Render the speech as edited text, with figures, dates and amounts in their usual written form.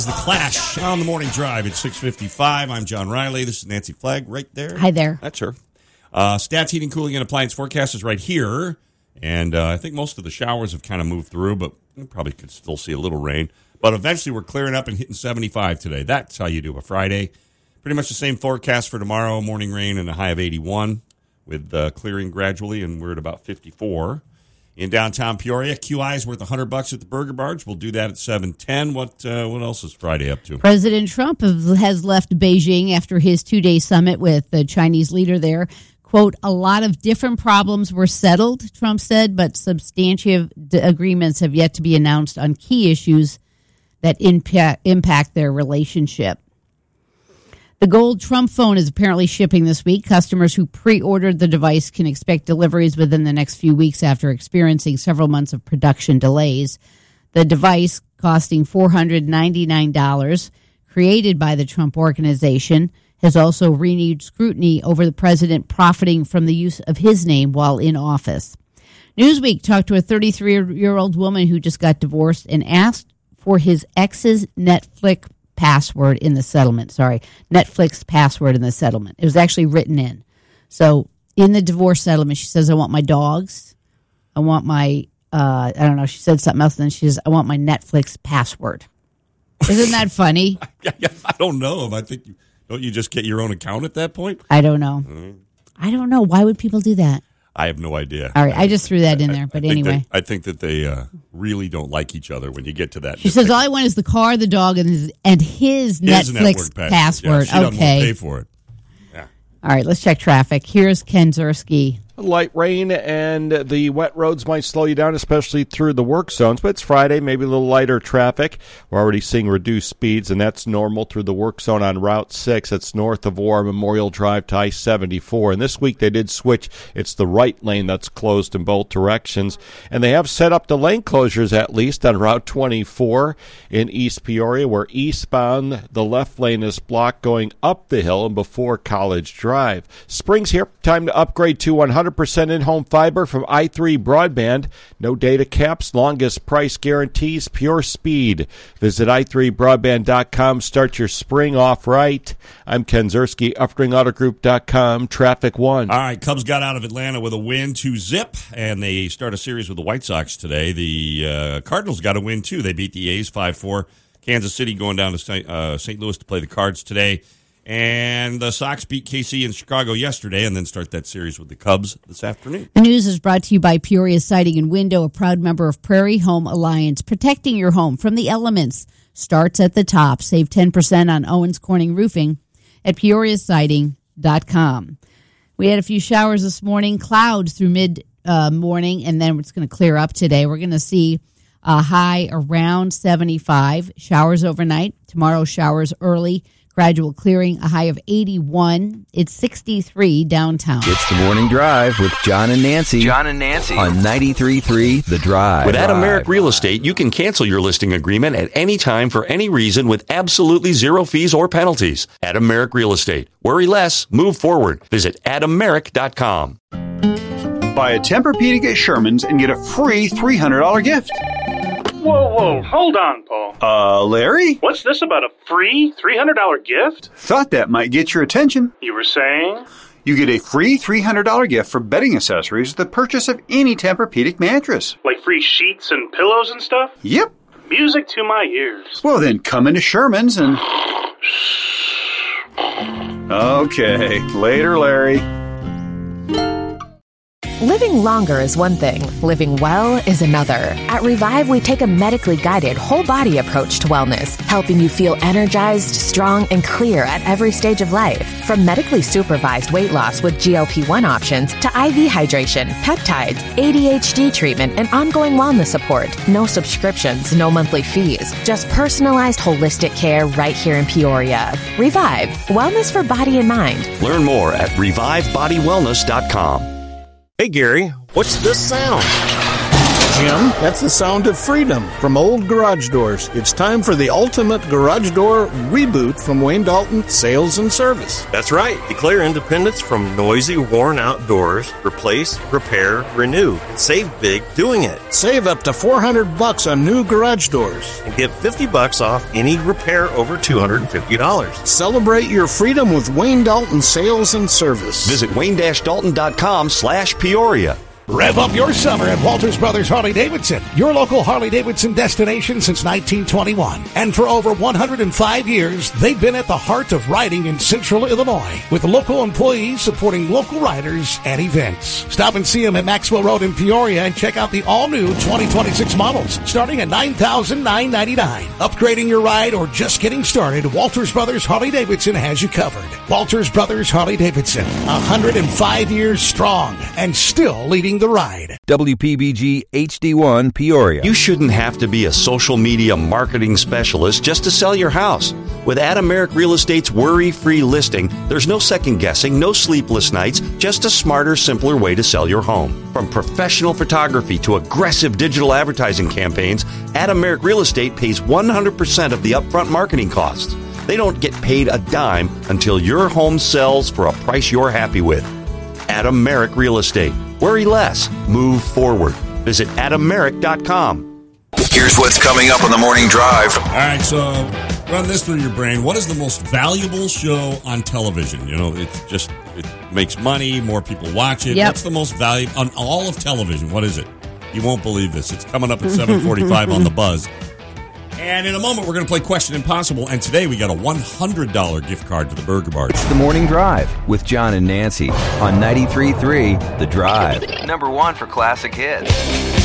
The Clash on the morning drive at 6:55. I'm John Riley. This is Nancy Flagg right there. Hi there. That's her. Stats, heating, cooling, and appliance forecast is right here. And I think most of the showers have kind of moved through, but we probably could still see a little rain. But eventually we're clearing up and hitting 75 today. That's how you do a Friday. Pretty much the same forecast for tomorrow. Morning rain and a high of 81 with clearing gradually, and we're at about 54. In downtown Peoria, QI is worth $100 at the Burger Barge. We'll do that at 7:10. What else is Friday up to? President Trump has left Beijing after his 2-day summit with the Chinese leader there. Quote, a lot of different problems were settled, Trump said, but substantive agreements have yet to be announced on key issues that impact their relationship. The gold Trump phone is apparently shipping this week. Customers who pre-ordered the device can expect deliveries within the next few weeks after experiencing several months of production delays. The device, costing $499, created by the Trump Organization, has also renewed scrutiny over the president profiting from the use of his name while in office. Newsweek talked to a 33-year-old woman who just got divorced and asked for his ex's Netflix password in the settlement. Netflix password in the settlement. It was actually written in. So in the divorce settlement, she says, I want my dogs. I want my, I don't know, she said something else, and then she says, I want my Netflix password. Isn't that funny? I don't know. Don't you just get your own account at that point? I don't know. I don't know. Why would people do that? I have no idea. All right, I just threw that in there, but anyway. I think that they really don't like each other when you get to that. She says, all I want is the car, the dog, and his Netflix password. Yeah, she doesn't want to pay for it. Yeah. All right, let's check traffic. Here's Ken Zerski. Light rain and the wet roads might slow you down, especially through the work zones. But it's Friday, maybe a little lighter traffic. We're already seeing reduced speeds, and that's normal through the work zone on Route 6. That's north of War Memorial Drive to I-74. And this week they did switch. It's the right lane that's closed in both directions. And they have set up the lane closures, at least, on Route 24 in East Peoria, where eastbound the left lane is blocked going up the hill and before College Drive. Spring's here. Time to upgrade to 100% in-home fiber from i3 Broadband. No data caps, longest price guarantees, pure speed. Visit i3broadband.com. Start your spring off right. I'm Ken Zerski, UpringAutoGroup.com, Traffic 1. All right, Cubs got out of Atlanta with a win, 2-0, and they start a series with the White Sox today. The Cardinals got a win, too. They beat the A's 5-4. Kansas City going down to St. Louis to play the Cards today. And the Sox beat KC in Chicago yesterday and then start that series with the Cubs this afternoon. The news is brought to you by Peoria Siding and Window, a proud member of Prairie Home Alliance. Protecting your home from the elements starts at the top. Save 10% on Owens Corning Roofing at peoriasiding.com. We had a few showers this morning, clouds through mid-morning, and then it's going to clear up today. We're going to see a high around 75. Showers overnight. Tomorrow, showers early. Gradual clearing, a high of 81. It's 63 downtown. It's the morning drive with John and Nancy. John and Nancy. On 93.3 The Drive. With Adam Merrick Real Estate, you can cancel your listing agreement at any time for any reason with absolutely zero fees or penalties. Adam Merrick Real Estate. Worry less, move forward. Visit AdamMerrick.com. Buy a Tempur-Pedic at Sherman's and get a free $300 gift. Whoa, hold on, Paul. Larry? What's this about a free $300 gift? Thought that might get your attention. You were saying? You get a free $300 gift for bedding accessories with the purchase of any Tempur-Pedic mattress. Like free sheets and pillows and stuff? Yep. Music to my ears. Well, then come into Sherman's and... Okay, later, Larry. Living longer is one thing. Living well is another. At Revive, we take a medically guided, whole-body approach to wellness, helping you feel energized, strong, and clear at every stage of life. From medically supervised weight loss with GLP-1 options to IV hydration, peptides, ADHD treatment, and ongoing wellness support. No subscriptions, no monthly fees. Just personalized, holistic care right here in Peoria. Revive. Wellness for body and mind. Learn more at ReviveBodyWellness.com. Hey, Gary, what's this sound? Jim. That's the sound of freedom from Old Garage Doors. It's time for the ultimate garage door reboot from Wayne Dalton Sales and Service. That's right. Declare independence from noisy, worn-out doors. Replace, repair, renew, and save big doing it. Save up to $400 on new garage doors. And get $50 off any repair over $250. Celebrate your freedom with Wayne Dalton Sales and Service. Visit wayne-dalton.com/Peoria. Rev up your summer at Walters Brothers Harley-Davidson, your local Harley-Davidson destination since 1921. And for over 105 years, they've been at the heart of riding in Central Illinois, with local employees supporting local riders and events. Stop and see them at Maxwell Road in Peoria and check out the all-new 2026 models, starting at $9,999. Upgrading your ride or just getting started, Walters Brothers Harley-Davidson has you covered. Walters Brothers Harley-Davidson, 105 years strong and still leading the ride. WPBG HD1 Peoria. You shouldn't have to be a social media marketing specialist just to sell your house. With Adam Merrick Real Estate's worry-free listing, there's no second guessing, no sleepless nights, just a smarter, simpler way to sell your home. From professional photography to aggressive digital advertising campaigns, Adam Merrick Real Estate pays 100% of the upfront marketing costs. They don't get paid a dime until your home sells for a price you're happy with. Adam Merrick Real Estate. Worry less. Move forward. Visit AdamMerrick.com. Here's what's coming up on the Morning Drive. All right, so run this through your brain. What is the most valuable show on television? You know, it makes money, more people watch it. Yep. What's the most valuable on all of television? What is it? You won't believe this. It's coming up at 7:45 on The Buzz. And in a moment, we're going to play Question Impossible. And today, we got a $100 gift card to the Burger Bar. It's the Morning Drive with John and Nancy on 93.3 The Drive. #1 for classic hits.